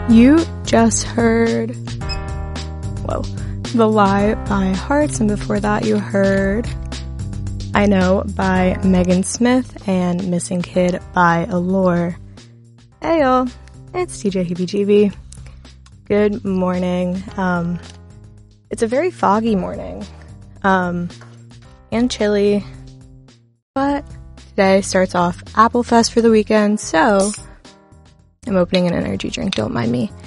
You just heard, The Lie by Hearts, and before that you heard I Know by Megan Smith and Missing Kid by Allure. Hey y'all, it's DJ Heebie-Jeebie. Good morning. It's a very foggy morning, and chilly, but today starts off Apple Fest for the weekend, so I'm opening an energy drink, don't mind me.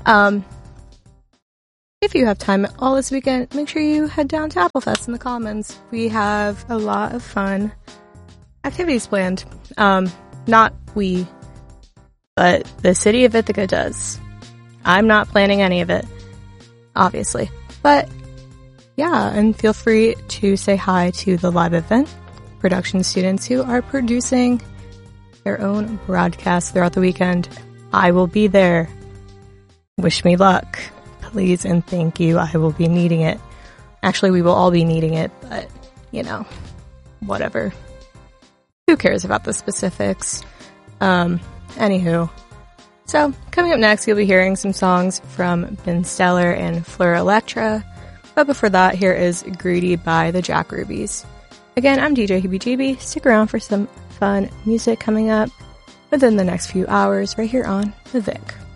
If you have time at all this weekend, make sure you head down to Apple Fest in the Commons. We have a lot of fun activities planned. Not we, but the city of Ithaca does. I'm not planning any of it, obviously. But yeah, and feel free to say hi to the live event production students who are producing their own broadcasts throughout the weekend. I will be there. Wish me luck. Please and thank you. I will be needing it. Actually, we will all be needing it, but, whatever. Who cares about the specifics? Anywho. So, coming up next, you'll be hearing some songs from Ben Stellar and Fleur Electra. But before that, here is Greedy by the Jack Rubies. Again, I'm DJ Heebie-Jeebie. Stick around for some fun music coming up within the next few hours right here on The Vic.